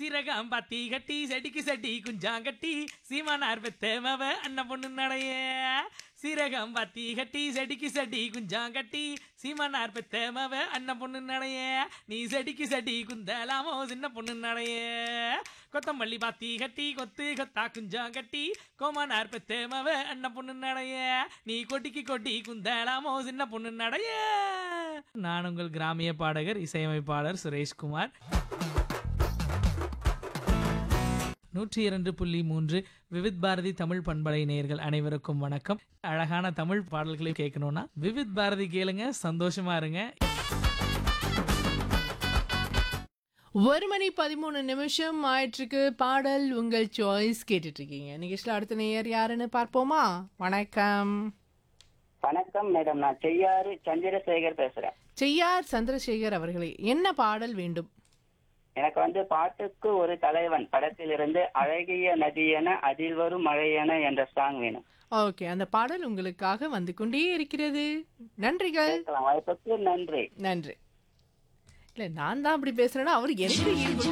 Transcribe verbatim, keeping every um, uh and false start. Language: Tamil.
சீரகம் பத்தி கட்டி செடிக்கு செடி குஞ்சாங்கட்டி சீமானார் பெத்தேமவ அண்ணன் பொண்ணு நடைய. சீரகம் பத்தி கட்டி செடிக்கு செடி குஞ்சாங்கட்டி சீமானார் பெத்தேமவ அண்ணன் பொண்ணு நடைய. நீ செடிக்கு செடி குந்தலாமோ சின்ன பொண்ணு நடைய. கொத்தமல்லி பாத்தி கட்டி கொத்து கொத்தா குஞ்சாங்கட்டி கோமானார் பெத்தேமவ அண்ணன் பொண்ணு நடைய. நீ கொட்டிக்கு கொட்டி குந்தலாமோ சின்ன பொண்ணு நடைய. நான் உங்கள் கிராமிய பாடகர் இசையமைப்பாளர் சுரேஷ்குமார். நூற்றி இரண்டு புள்ளி மூன்று விவித் பாரதி தமிழ் பண்பலை நேயர்கள் அனைவருக்கும் வணக்கம். அழகான தமிழ் பாடல்களை கேட்கணும்னா விவித் பாரதி கேளுங்க, சந்தோஷமா இருங்க. ஒரு மணி பதிமூணு நிமிஷம் ஆயிற்றுக்கு. பாடல் உங்கள் சாய்ஸ் கேட்டுட்டு இருக்கீங்க. நிகழ்ச்சியில் அடுத்த நேயர் யாருன்னு பார்ப்போமா? வணக்கம். வணக்கம் மேடம், நான் செய்யாறு சந்திரசேகர் பேசுறேன். செய்யார் சந்திரசேகர் அவர்களே, என்ன பாடல் வேண்டும்? எனக்கு வந்து பாட்டுக்கு ஒரு தலைவன் படத்திலிருந்து அழகிய நதியென அதில் வரும் மழையென என்ற சாங் வேணும். ஓகே, அந்த பாடல் உங்களுக்காக வந்து கொண்டே இருக்கிறது. நன்றிகள். வாய்ப்புக்கு நன்றி. நன்றி. இல்ல நான் தான் அப்படி பேசுறேன்னா அவர் எனக்கு ஈடு